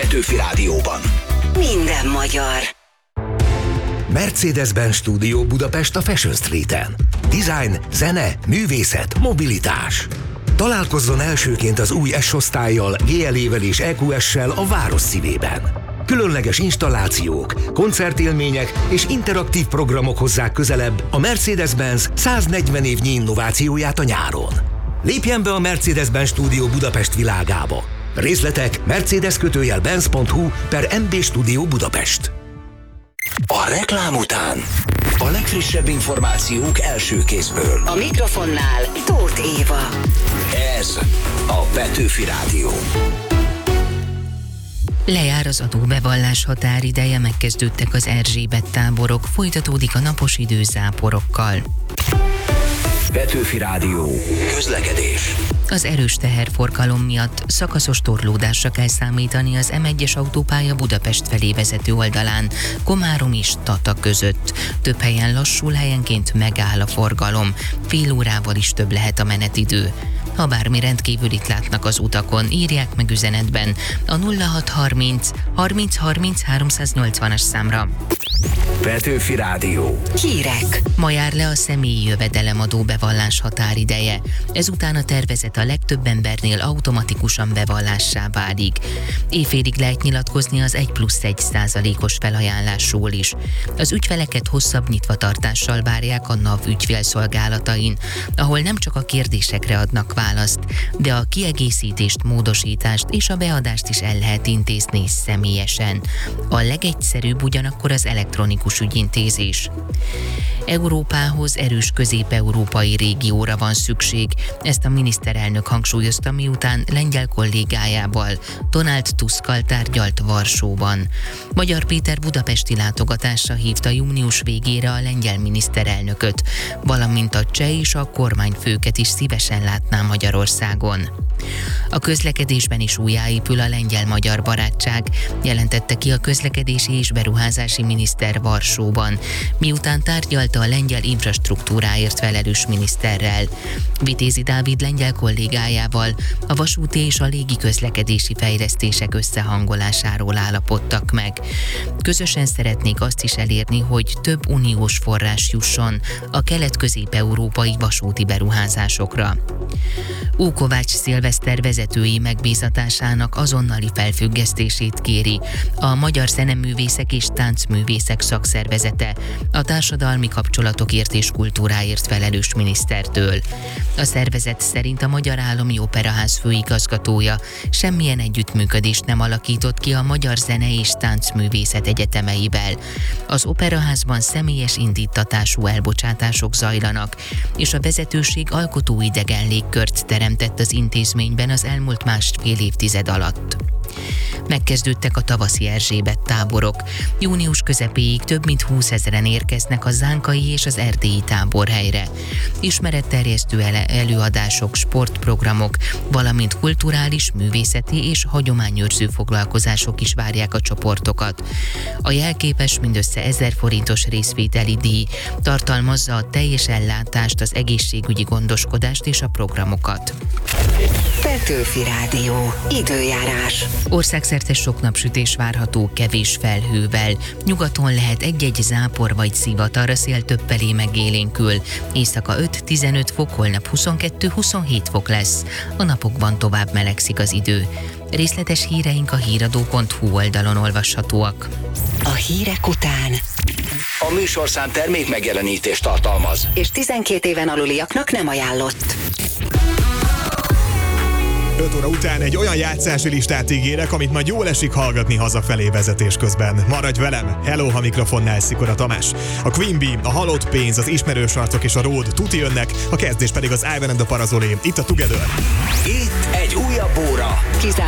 Petőfi Rádióban. Minden magyar. Mercedes-Benz Stúdió Budapest a Fashion Streeten. Design, zene, művészet, mobilitás. Találkozzon elsőként az új S-osztállyal, GLE-vel és EQS-sel a város szívében. Különleges installációk, koncertélmények és interaktív programok hozzák közelebb a Mercedes-Benz 140 évnyi innovációját a nyáron. Lépjen be a Mercedes-Benz Stúdió Budapest világába. Részletek mercedes-benz.hu/MB Stúdió Budapest. A reklám után a legfrissebb információk első kézből. A mikrofonnál Tóth Éva. Ez a Petőfi Rádió. Lejár az adóbevallás határideje, megkezdődtek az Erzsébet táborok, folytatódik a napos idő záporokkal. Petőfi Rádió. Közlekedés. Az erős teherforgalom miatt szakaszos torlódásra kell számítani az M1-es autópálya Budapest felé vezető oldalán, Komárom és Tata között. Több helyen lassul, helyenként megáll a forgalom, fél órával is több lehet a menetidő. Ha bármi rendkívülit látnak az utakon, írják meg üzenetben a 0630 30 30 380-as számra. Petőfi Rádió. Hírek. Ma jár le a személyi jövedelemadó bevallás határideje. Ezután a tervezet a legtöbb embernél automatikusan bevallássá válik. Éjfélig lehet nyilatkozni az 1+1% felajánlásról is. Az ügyfeleket hosszabb nyitvatartással várják a NAV ügyfélszolgálatain, ahol nem csak a kérdésekre adnak választ, de a kiegészítést, módosítást és a beadást is el lehet intézni személyesen. A legegyszerűbb ugyanakkor az elektronikus ügyintézés. Európához erős közép-európai régióra van szükség, ezt a miniszterelnök hangsúlyozta, miután lengyel kollégájával, Donald Tuskkal tárgyalt Varsóban. Magyar Péter budapesti látogatásra hívta június végére a lengyel miniszterelnököt, valamint a cseh és a kormányfőket is szívesen látná Magyarországon. A közlekedésben is újjáépül a lengyel-magyar barátság, jelentette ki a közlekedési és beruházási miniszter Varsóban, miután tárgyalta a lengyel infrastruktúráért felelős miniszterrel. Vitézi Dávid lengyel kollégájával a vasúti és a légi közlekedési fejlesztések összehangolásáról állapodtak meg. Közösen szeretnék azt is elérni, hogy több uniós forrás jusson a kelet-közép-európai vasúti beruházásokra. Kovács Szilveszter vezetői megbízatásának azonnali felfüggesztését kéri a Magyar Zeneművészek és Táncművészek Szakszervezete, a társadalmi kapcsolatokért és kultúráért felelős minisztertől. A szervezet szerint a Magyar Állami Operaház főigazgatója semmilyen együttműködést nem alakított ki a Magyar Zene és Táncművészet egyetemeivel. Az operaházban személyes indíttatású elbocsátások zajlanak, és a vezetőség alkotóidegen légkört teremtett az intézményben az elmúlt másfél évtized alatt. Megkezdődtek a tavaszi Erzsébet táborok. Június közepéig több mint 20 000-en érkeznek a zánkai és az erdélyi táborhelyre. Ismeretterjesztő előadások, sportprogramok, valamint kulturális, művészeti és hagyományőrző foglalkozások is várják a csoportokat. A jelképes, mindössze 1000 forintos részvételi díj tartalmazza a teljes ellátást, az egészségügyi gondoskodást és a programokat. Petőfi Rádió. Időjárás. Országszerte sok napsütés várható, kevés felhővel. Nyugaton lehet egy-egy zápor vagy zivatar, a szél többfelé megélénkül. Éjszaka 5-15 fok, holnap 22-27 fok lesz. A napokban tovább melegszik az idő. Részletes híreink a híradó.hu oldalon olvashatóak. A hírek után A műsorszám termék megjelenítést tartalmaz, és 12 éven aluliaknak nem ajánlott. 5 óra után egy olyan játszási listát ígérek, amit majd jól esik hallgatni hazafelé vezetés közben. Maradj velem! Hello, ha mikrofonnál Szikora Tamás. A Queen Bee, a Halott pénz, az Ismerős arcok és a Road tuti jönnek, a kezdés pedig az Ivan and the Parazolé. Itt a Together. itt egy újabb óra.